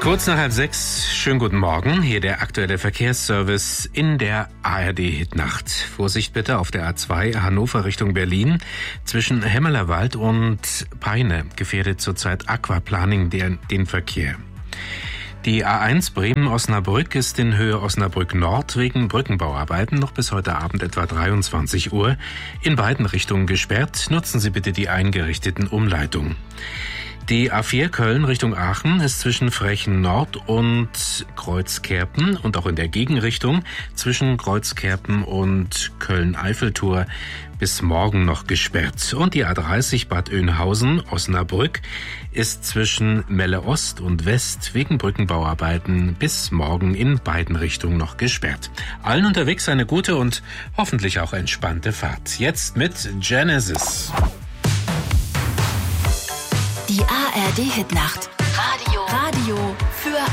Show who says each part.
Speaker 1: Kurz nach 5:30, schönen guten Morgen. Hier der aktuelle Verkehrsservice in der ARD-Hitnacht. Vorsicht bitte auf der A2 Hannover Richtung Berlin. Zwischen Hemmerlerwald und Peine gefährdet zurzeit Aquaplaning den Verkehr. Die A1 Bremen-Osnabrück ist in Höhe Osnabrück-Nord wegen Brückenbauarbeiten noch bis heute Abend etwa 23 Uhr in beiden Richtungen gesperrt. Nutzen Sie bitte die eingerichteten Umleitungen. Die A4 Köln Richtung Aachen ist zwischen Frechen Nord und Kreuzkerpen und auch in der Gegenrichtung zwischen Kreuzkerpen und Köln-Eiffeltor bis morgen noch gesperrt. Und die A30 Bad Oeynhausen-Osnabrück ist zwischen Melle Ost und West wegen Brückenbauarbeiten bis morgen in beiden Richtungen noch gesperrt. Allen unterwegs eine gute und hoffentlich auch entspannte Fahrt. Jetzt mit Genesis.
Speaker 2: Die ARD-Hitnacht.